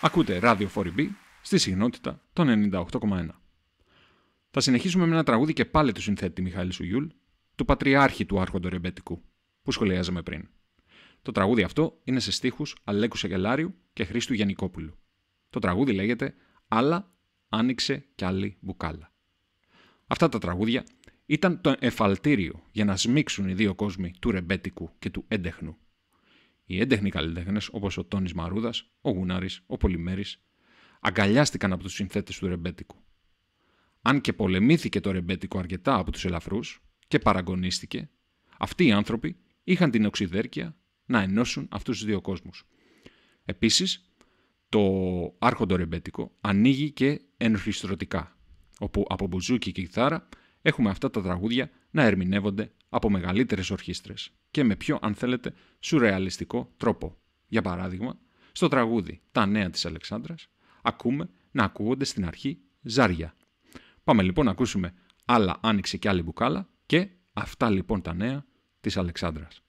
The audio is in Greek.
Ακούτε Radio 4B στη συχνότητα των 98,1. Θα συνεχίσουμε με ένα τραγούδι και πάλι του συνθέτη Μιχαήλ Σουγιούλ, του πατριάρχη του άρχοντο ρεμπέτικου, που σχολιάζαμε πριν. Το τραγούδι αυτό είναι σε στίχους Αλέκου Σεγελάριου και Χρήστου Γιαννικόπουλου. Το τραγούδι λέγεται «Άλλα, άνοιξε κι άλλη μπουκάλα». Αυτά τα τραγούδια ήταν το εφαλτήριο για να σμίξουν οι δύο κόσμοι του ρεμπέτικου και του έντεχνου. Οι έντεχνοι καλλιτέχνες όπως ο Τόνης Μαρούδας, ο Γουνάρης, ο Πολυμέρης αγκαλιάστηκαν από τους συνθέτες του ρεμπέτικου. Αν και πολεμήθηκε το ρεμπέτικο αρκετά από τους ελαφρούς και παραγωνίστηκε, αυτοί οι άνθρωποι είχαν την οξυδέρκεια να ενώσουν αυτούς τους δύο κόσμους. Επίσης, το άρχοντο ρεμπέτικο ανοίγει και ενορχιστρωτικά, όπου από μπουζούκι και κιθάρα έχουμε αυτά τα τραγούδια να ερμηνεύονται από μεγαλύτερες ορχήστρες και με πιο, αν θέλετε, σουρεαλιστικό τρόπο. Για παράδειγμα, στο τραγούδι «Τα νέα της Αλεξάνδρας» ακούμε να ακούγονται στην αρχή ζάρια. Πάμε λοιπόν να ακούσουμε «Άλλα, άνοιξε κι άλλη μπουκάλα» και «Αυτά λοιπόν τα νέα της Αλεξάνδρας».